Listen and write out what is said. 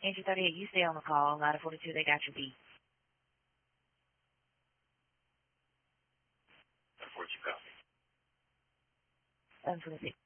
Angel 38, you stay on the call. Ladder 42, they got you beat. 42 copy. 726.